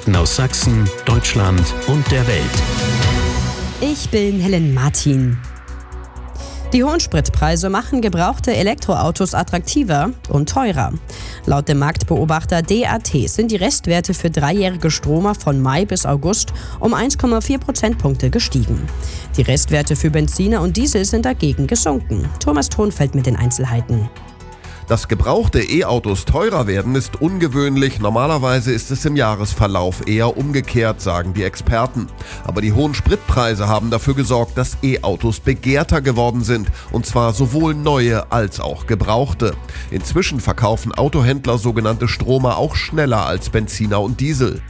Nachrichten aus Sachsen, Deutschland und der Welt. Ich bin Helen Martin. Die hohen Spritpreise machen gebrauchte Elektroautos attraktiver und teurer. Laut dem Marktbeobachter DAT sind die Restwerte für dreijährige Stromer von Mai bis August um 1,4 Prozentpunkte gestiegen. Die Restwerte für Benziner und Diesel sind dagegen gesunken. Thomas Thonfeld mit den Einzelheiten. Dass gebrauchte E-Autos teurer werden, ist ungewöhnlich. Normalerweise ist es im Jahresverlauf eher umgekehrt, sagen die Experten. Aber die hohen Spritpreise haben dafür gesorgt, dass E-Autos begehrter geworden sind. Und zwar sowohl neue als auch gebrauchte. Inzwischen verkaufen Autohändler sogenannte Stromer auch schneller als Benziner und Diesel.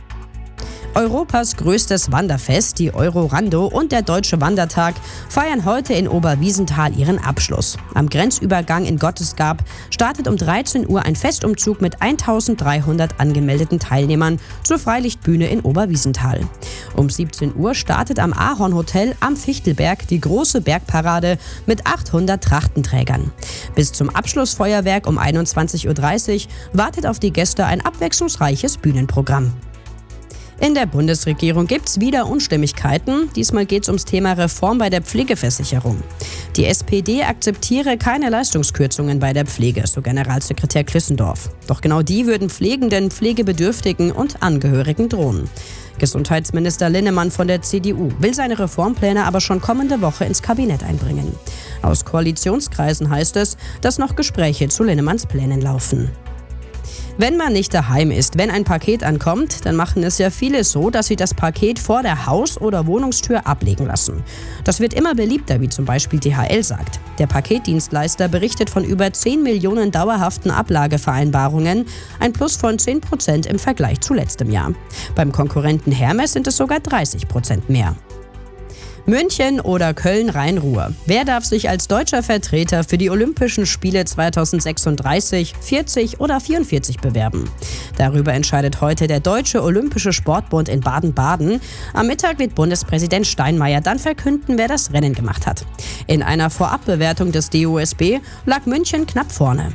Europas größtes Wanderfest, die Eurorando und der Deutsche Wandertag feiern heute in Oberwiesenthal ihren Abschluss. Am Grenzübergang in Gottesgab startet um 13 Uhr ein Festumzug mit 1300 angemeldeten Teilnehmern zur Freilichtbühne in Oberwiesenthal. Um 17 Uhr startet am Ahorn-Hotel am Fichtelberg die große Bergparade mit 800 Trachtenträgern. Bis zum Abschlussfeuerwerk um 21.30 Uhr wartet auf die Gäste ein abwechslungsreiches Bühnenprogramm. In der Bundesregierung gibt's wieder Unstimmigkeiten. Diesmal geht's ums Thema Reform bei der Pflegeversicherung. Die SPD akzeptiere keine Leistungskürzungen bei der Pflege, so Generalsekretär Klissendorf. Doch genau die würden Pflegenden, Pflegebedürftigen und Angehörigen drohen. Gesundheitsminister Linnemann von der CDU will seine Reformpläne aber schon kommende Woche ins Kabinett einbringen. Aus Koalitionskreisen heißt es, dass noch Gespräche zu Linnemanns Plänen laufen. Wenn man nicht daheim ist, wenn ein Paket ankommt, dann machen es ja viele so, dass sie das Paket vor der Haus- oder Wohnungstür ablegen lassen. Das wird immer beliebter, wie zum Beispiel DHL sagt. Der Paketdienstleister berichtet von über 10 Millionen dauerhaften Ablagevereinbarungen, ein Plus von 10% im Vergleich zu letztem Jahr. Beim Konkurrenten Hermes sind es sogar 30% mehr. München oder Köln-Rhein-Ruhr. Wer darf sich als deutscher Vertreter für die Olympischen Spiele 2036, 40 oder 44 bewerben? Darüber entscheidet heute der Deutsche Olympische Sportbund in Baden-Baden. Am Mittag wird Bundespräsident Steinmeier dann verkünden, wer das Rennen gemacht hat. In einer Vorabbewertung des DOSB lag München knapp vorne.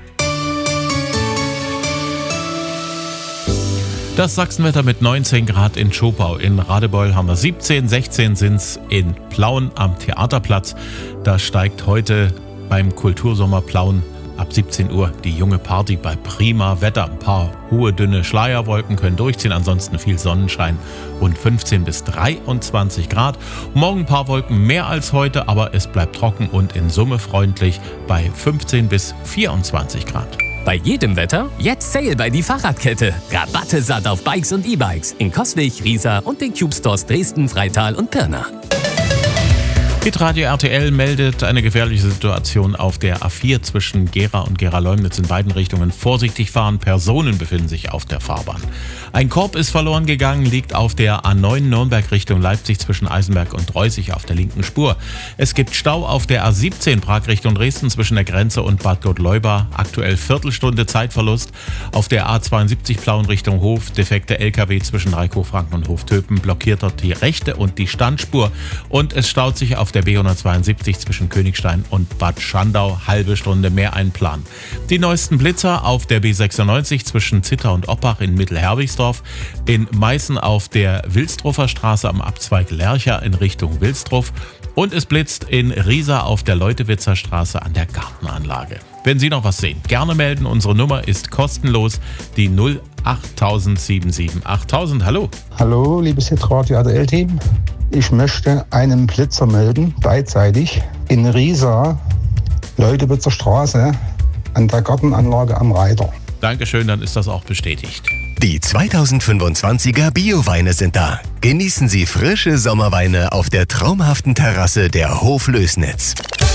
Das Sachsenwetter mit 19 Grad in Schopau. In Radebeul haben wir 17, 16 sind's in Plauen am Theaterplatz. Da steigt heute beim Kultursommer Plauen ab 17 Uhr die junge Party bei prima Wetter. Ein paar hohe, dünne Schleierwolken können durchziehen, ansonsten viel Sonnenschein und 15 bis 23 Grad. Morgen ein paar Wolken mehr als heute, aber es bleibt trocken und in Summe freundlich bei 15 bis 24 Grad. Bei jedem Wetter jetzt Sale bei die Fahrradkette. Rabatte satt auf Bikes und E-Bikes in Coswig, Riesa und den Cube Stores Dresden, Freital und Pirna. Hitradio RTL meldet eine gefährliche Situation auf der A4 zwischen Gera und Gera-Leumnitz. In beiden Richtungen vorsichtig fahren. Personen befinden sich auf der Fahrbahn. Ein Korb ist verloren gegangen, liegt auf der A9 Nürnberg Richtung Leipzig zwischen Eisenberg und Dreusig auf der linken Spur. Es gibt Stau auf der A17 Prag Richtung Dresden zwischen der Grenze und Bad Gottleuba. Aktuell Viertelstunde Zeitverlust. Auf der A72 Plauen Richtung Hof. Defekte LKW zwischen Reikhof-Franken und Hoftöpen blockiert dort die rechte und die Standspur. Und es staut sich auf der B172 zwischen Königstein und Bad Schandau, halbe Stunde mehr einplanen. Die neuesten Blitzer auf der B96 zwischen Zittau und Oppach in Mittelherwigsdorf, in Meißen auf der Wilsdruffer Straße am Abzweig Lercha in Richtung Wilsdruff und es blitzt in Riesa auf der Leutewitzer Straße an der Gartenanlage. Wenn Sie noch was sehen, gerne melden. Unsere Nummer ist kostenlos, die 08077 8000. Hallo. Hallo, liebes Hitradio RTL-Team. Ich möchte einen Blitzer melden, beidseitig, in Riesa, Leutewitzer Straße, an der Gartenanlage am Reiter. Dankeschön, dann ist das auch bestätigt. Die 2025er Bio-Weine sind da. Genießen Sie frische Sommerweine auf der traumhaften Terrasse der Hoflößnitz.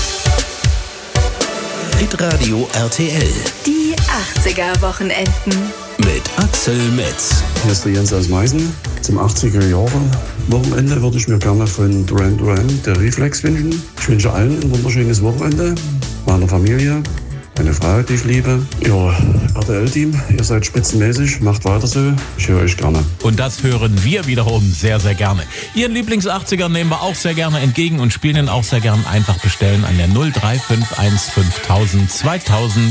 Hitradio RTL. Die 80er-Wochenenden. Mit Axel Metz. Hier ist der Jens aus Meißen. Zum 80er-Jahre-Wochenende würde ich mir gerne von Duran Duran der Reflex wünschen. Ich wünsche allen ein wunderschönes Wochenende, meiner Familie, meine Frau, die ich liebe. Ja, RTL-Team, ihr seid spitzenmäßig, macht weiter so. Ich höre euch gerne. Und das hören wir wiederum sehr, sehr gerne. Ihren Lieblings-80er nehmen wir auch sehr gerne entgegen und spielen ihn auch sehr gerne. Einfach bestellen an der 0351 5000 2000.